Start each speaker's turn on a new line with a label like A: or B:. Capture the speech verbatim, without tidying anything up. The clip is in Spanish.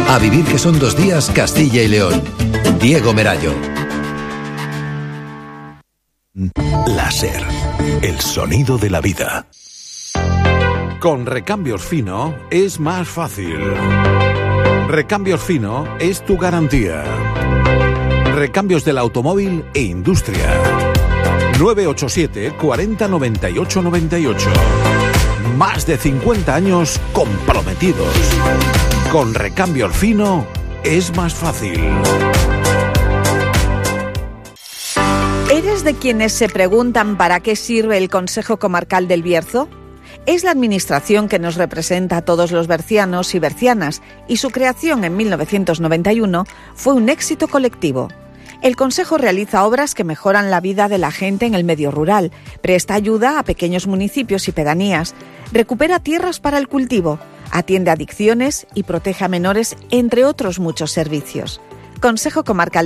A: A vivir que son dos días Castilla y León. Diego Merayo.
B: Láser, el sonido de la vida.
C: Con Recambios Fino es más fácil. Recambios Fino es tu garantía. Recambios del automóvil e industria. nueve ocho siete, cuarenta, noventa y ocho, noventa y ocho. Más de cincuenta años comprometidos. Con Recambios Fino es más fácil.
D: ¿Eres de quienes se preguntan para qué sirve el Consejo Comarcal del Bierzo? Es la administración que nos representa a todos los bercianos y bercianas, y su creación en mil novecientos noventa y uno fue un éxito colectivo. El Consejo realiza obras que mejoran la vida de la gente en el medio rural, presta ayuda a pequeños municipios y pedanías, recupera tierras para el cultivo, atiende adicciones y protege a menores, entre otros muchos servicios. Consejo Comarcal